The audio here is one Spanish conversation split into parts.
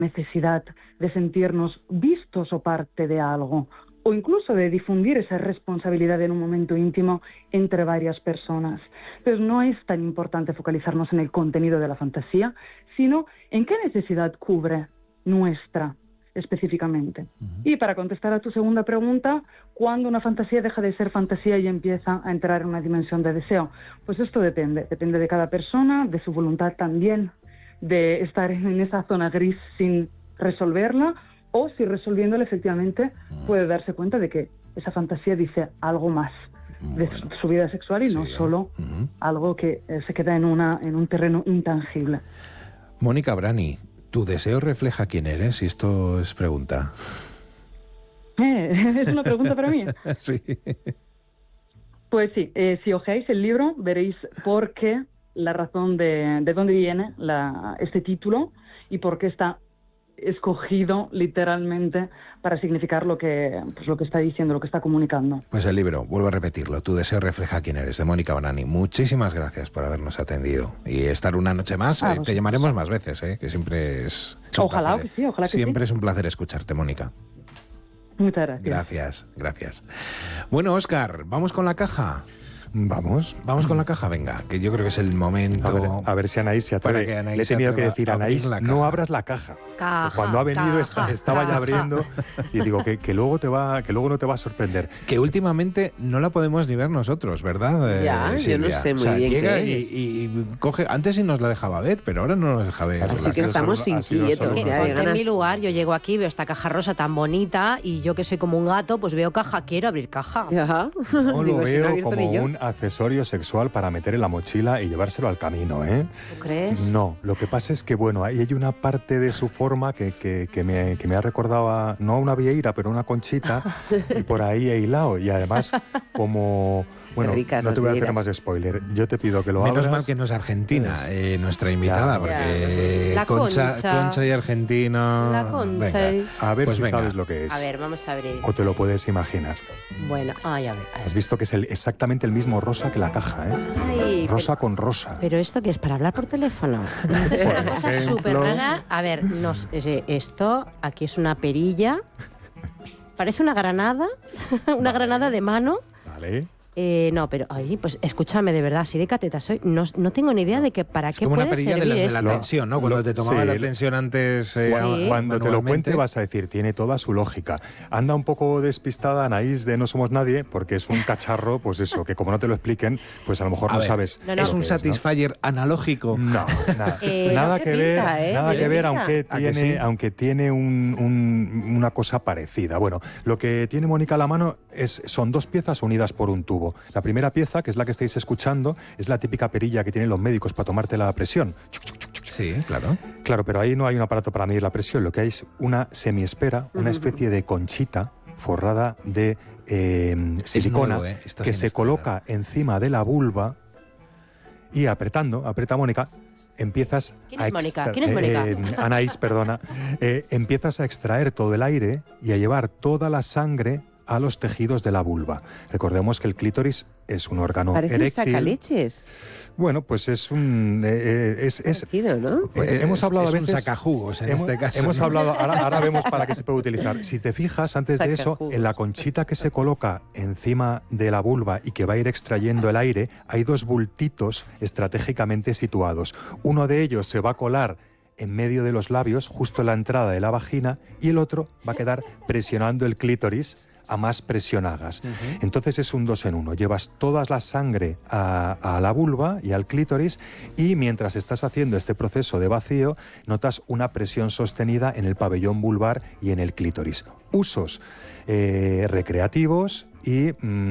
necesidad de sentirnos vistos o parte de algo, o incluso de difundir esa responsabilidad en un momento íntimo entre varias personas. Entonces no es tan importante focalizarnos en el contenido de la fantasía, sino en qué necesidad cubre nuestra específicamente. Y para contestar a tu segunda pregunta, ¿cuándo una fantasía deja de ser fantasía y empieza a entrar en una dimensión de deseo? Pues esto depende de cada persona, de su voluntad también, de estar en esa zona gris sin resolverla, o si resolviéndola efectivamente puede darse cuenta de que esa fantasía dice algo más de su vida sexual y no solo algo que se queda en un terreno intangible. Mónica Brani, ¿tu deseo refleja quién eres? Y esto es pregunta. ¿Es una pregunta para mí? Sí. Pues sí, si ojeáis el libro veréis por qué, la razón de dónde viene este título y por qué está escogido literalmente para significar lo que está diciendo, lo que está comunicando. Pues el libro, vuelvo a repetirlo, Tu deseo refleja quién eres, de Mónica Brani. Muchísimas gracias por habernos atendido y estar una noche más. Te llamaremos más veces, que siempre es ojalá que sí, ojalá que siempre sí. Es un placer escucharte, Mónica. Muchas gracias. Gracias. Bueno, Óscar, ¿vamos con la caja? Vamos con la caja, venga, que yo creo que es el momento. A ver si Anaís se atreve. Le he tenido que decir a Anaís, no abras la caja. Cuando ha venido estaba ya abriendo y digo que luego no te va a sorprender. Que últimamente no la podemos ni ver nosotros, ¿verdad? Ya, Silvia? yo no sé muy bien llega qué es. y coge. Antes sí nos la dejaba ver, pero ahora no nos deja ver. Así que estamos inquietos. Es que ponte en mi lugar, yo llego aquí, veo esta caja rosa tan bonita y yo que soy como un gato, pues veo caja, quiero abrir caja. No lo veo como un accesorio sexual para meter en la mochila y llevárselo al camino, ¿eh? ¿Tú crees? No, lo que pasa es que, bueno, ahí hay una parte de su forma que me ha recordado no a una vieira, pero a una conchita, y por ahí he hilado. Y además, como... Bueno, no te voy a hacer más spoiler. Yo te pido que lo abras. Menos mal que no es Argentina, nuestra invitada, porque la Concha y Argentina... La Concha. Venga. A ver si sabes lo que es. A ver, vamos a abrir. O te lo puedes imaginar. Bueno, a ver. Has visto que es exactamente el mismo rosa que la caja, ¿eh? Ay, rosa con rosa. Pero esto que es para hablar por teléfono. Esto es una cosa súper rara. A ver, esto aquí es una perilla. Parece una granada. Una granada de mano. Vale. No, pero pues escúchame, de verdad, si de cateta soy, no tengo ni idea de que para qué puede servir. Es como una perilla de las de la tensión, ¿no? Cuando te tomaba la tensión antes. Cuando te lo cuente vas a decir, tiene toda su lógica. Anda un poco despistada Anaís de No Somos Nadie, porque es un cacharro, pues eso, que como no te lo expliquen, pues a lo mejor no sabes. No. ¿Es un Satisfyer analógico? No, nada que ver, aunque tiene una cosa parecida. Bueno, lo que tiene Mónica a la mano son dos piezas unidas por un tubo. La primera pieza, que es la que estáis escuchando, es la típica perilla que tienen los médicos para tomarte la presión. Sí, claro. Claro, pero ahí no hay un aparato para medir la presión. Lo que hay es una semiesfera, una especie de conchita forrada de silicona que se coloca encima de la vulva y aprieta Mónica, empiezas ¿Quién es Mónica? ¿Quién es Mónica? Anaís, perdona. Empiezas a extraer todo el aire y a llevar toda la sangre a los tejidos de la vulva. Recordemos que el clítoris es un órgano eréctil. Parece un sacaleches. Bueno, pues es un... es parecido, ¿no? Hemos hablado a veces... Es un sacajugos en este caso. Hemos hablado... Ahora vemos para qué se puede utilizar. Si te fijas, antes de eso, en la conchita que se coloca encima de la vulva y que va a ir extrayendo el aire, hay dos bultitos estratégicamente situados. Uno de ellos se va a colar en medio de los labios, justo en la entrada de la vagina, y el otro va a quedar presionando el clítoris a más presión hagas. Entonces es un 2 en 1. Llevas toda la sangre a la vulva y al clítoris y mientras estás haciendo este proceso de vacío notas una presión sostenida en el pabellón vulvar y en el clítoris. Usos recreativos y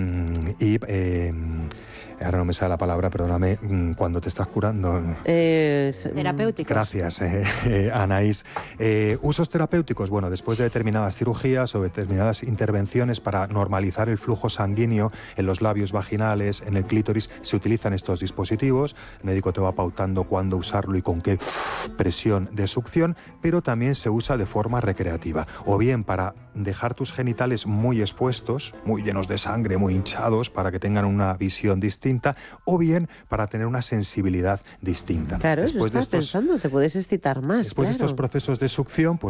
ahora no me sale la palabra, perdóname, cuando te estás curando. Terapéuticos. Gracias, Anaís. Usos terapéuticos, bueno, después de determinadas cirugías o determinadas intervenciones para normalizar el flujo sanguíneo en los labios vaginales, en el clítoris, se utilizan estos dispositivos. El médico te va pautando cuándo usarlo y con qué presión de succión, pero también se usa de forma recreativa, o bien para dejar tus genitales muy expuestos, muy llenos de sangre, muy hinchados, para que tengan una visión distinta, distinta, o bien para tener una sensibilidad distinta. Claro, eso estás pensando, te puedes excitar más. Después de estos procesos de succión, pues